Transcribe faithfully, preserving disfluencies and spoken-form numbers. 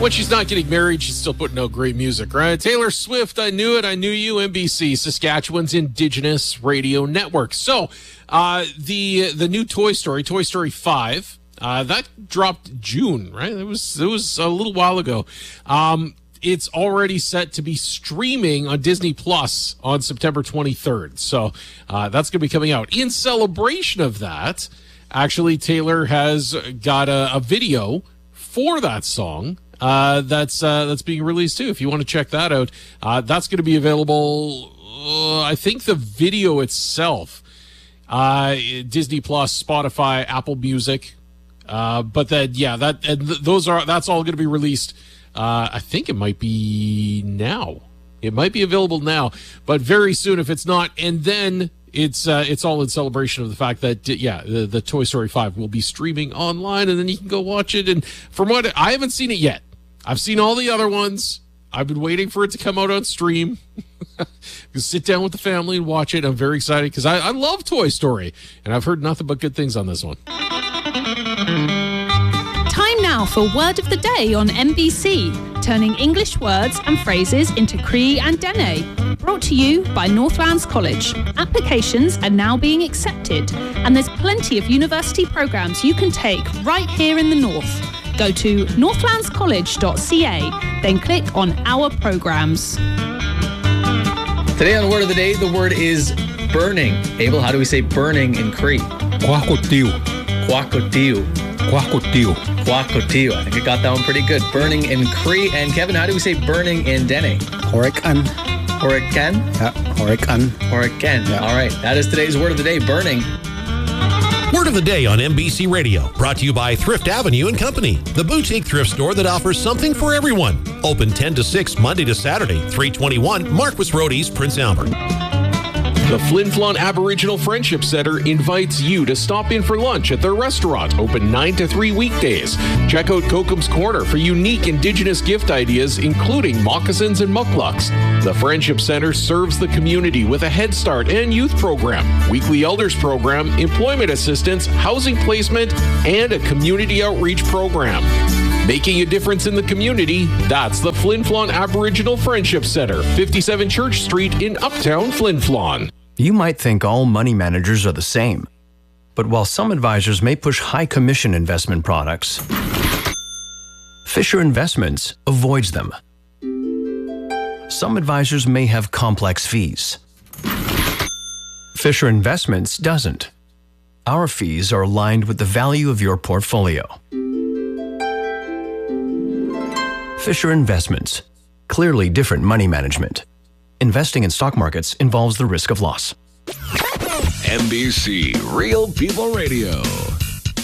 when she's not getting married, she's still putting out great music, right? Taylor Swift, I Knew It, I Knew You, N B C, Saskatchewan's Indigenous Radio Network. So, uh, the the new Toy Story, Toy Story five, uh, that dropped June, right? It was, it was a little while ago. Um, it's already set to be streaming on Disney Plus on September twenty-third. So, uh, that's going to be coming out. In celebration of that, actually, Taylor has got a, a video for that song. Uh, that's uh, that's being released too. If you want to check that out, uh, that's going to be available. Uh, I think the video itself, uh, Disney Plus, Spotify, Apple Music. Uh, but then, yeah, that and th- those are that's all going to be released. Uh, I think it might be now. It might be available now, but very soon if it's not. And then it's uh, it's all in celebration of the fact that, yeah, the, the Toy Story five will be streaming online, and then you can go watch it. And from what I haven't seen it yet. I've seen all the other ones. I've been waiting for it to come out on stream. Sit down with the family and watch it. I'm very excited because I, I love Toy Story, and I've heard nothing but good things on this one. Time now for Word of the Day on N B C, turning English words and phrases into Cree and Dene. Brought to you by Northlands College. Applications are now being accepted, and there's plenty of university programs you can take right here in the North. Go to northlands college dot c a, then click on Our Programs. Today on Word of the Day, the word is burning. Abel, how do we say burning in Cree? Quacotiu. Quacotiu. Quacotiu. Quacotiu. I think I got that one pretty good. Burning in Cree. And Kevin, how do we say burning in Dene? Horican. Horican? Yeah, horican. Horican. Yeah. All right. That is today's Word of the Day, burning. Word of the Day on N B C Radio, brought to you by Thrift Avenue and Company, the boutique thrift store that offers something for everyone. Open ten to six, Monday to Saturday, three twenty-one Marquis Road East, Prince Albert. The Flin Flon Aboriginal Friendship Center invites you to stop in for lunch at their restaurant, open nine to three weekdays. Check out Kokum's Corner for unique Indigenous gift ideas, including moccasins and mucklucks. The Friendship Center serves the community with a Head Start and youth program, weekly elders program, employment assistance, housing placement, and a community outreach program. Making a difference in the community, that's the Flin Flon Aboriginal Friendship Center, fifty-seven Church Street in Uptown Flin Flon. You might think all money managers are the same. But while some advisors may push high commission investment products, Fisher Investments avoids them. Some advisors may have complex fees. Fisher Investments doesn't. Our fees are aligned with the value of your portfolio. Fisher Investments. Clearly different money management. Investing in stock markets involves the risk of loss. N B C Real People Radio.